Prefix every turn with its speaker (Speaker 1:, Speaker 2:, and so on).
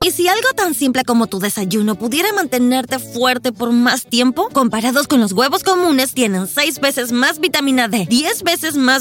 Speaker 1: ¿Y si algo tan simple como tu desayuno pudiera mantenerte fuerte por más tiempo? Comparados con los huevos comunes, tienen 6 veces más vitamina D, 10 veces más